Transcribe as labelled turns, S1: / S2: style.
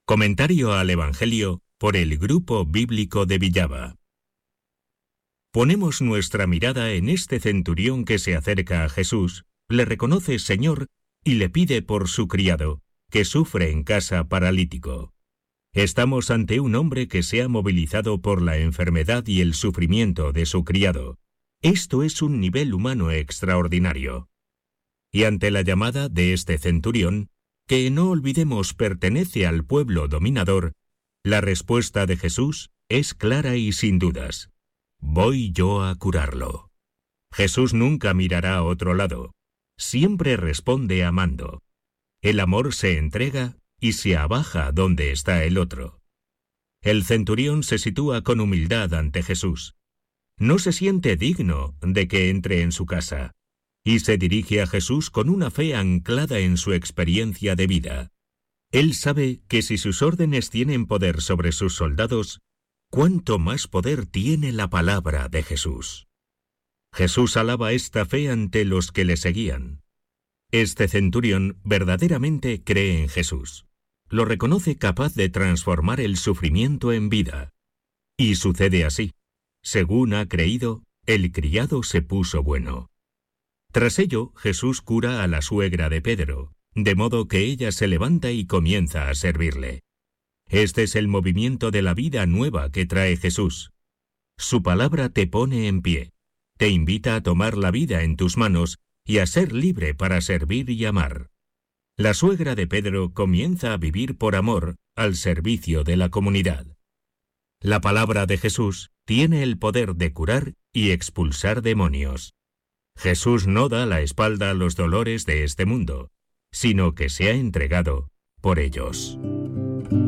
S1: Comentario al Evangelio por el Grupo Bíblico de Villava. Ponemos nuestra mirada en este centurión que se acerca a Jesús, le reconoce Señor y le pide por su criado, que sufre en casa paralítico. Estamos ante un hombre que se ha movilizado por la enfermedad y el sufrimiento de su criado. Esto es un nivel humano extraordinario. Y ante la llamada de este centurión, que no olvidemos pertenece al pueblo dominador, la respuesta de Jesús es clara y sin dudas. Voy yo a curarlo. Jesús nunca mirará a otro lado. Siempre responde amando. El amor se entrega y se abaja donde está el otro. El centurión se sitúa con humildad ante Jesús. No se siente digno de que entre en su casa, y se dirige a Jesús con una fe anclada en su experiencia de vida. Él sabe que si sus órdenes tienen poder sobre sus soldados, ¿cuánto más poder tiene la palabra de Jesús? Jesús alaba esta fe ante los que le seguían. Este centurión verdaderamente cree en Jesús. Lo reconoce capaz de transformar el sufrimiento en vida. Y sucede así. Según ha creído, el criado se puso bueno. Tras ello, Jesús cura a la suegra de Pedro, de modo que ella se levanta y comienza a servirle. Este es el movimiento de la vida nueva que trae Jesús. Su palabra te pone en pie, te invita a tomar la vida en tus manos y a ser libre para servir y amar. La suegra de Pedro comienza a vivir por amor al servicio de la comunidad. La palabra de Jesús tiene el poder de curar y expulsar demonios. Jesús no da la espalda a los dolores de este mundo, sino que se ha entregado por ellos.